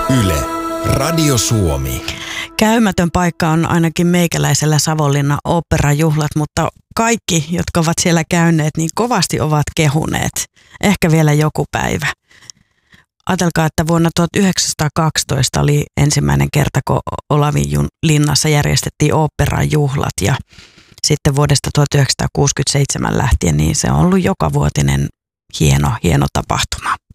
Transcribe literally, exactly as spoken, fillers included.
Yle, Radio Suomi. Käymätön paikka on ainakin meikäläisellä Savonlinnan oopperajuhlat, mutta kaikki, jotka ovat siellä käyneet, niin kovasti ovat kehuneet. Ehkä vielä joku päivä. Ajatelkaa, että vuonna tuhatyhdeksänsataakaksitoista oli ensimmäinen kerta, kun Olavin linnassa järjestettiin oopperajuhlat ja sitten vuodesta tuhatyhdeksänsataakuusikymmentäseitsemän lähtien, niin se on ollut jokavuotinen hieno, hieno tapahtuma.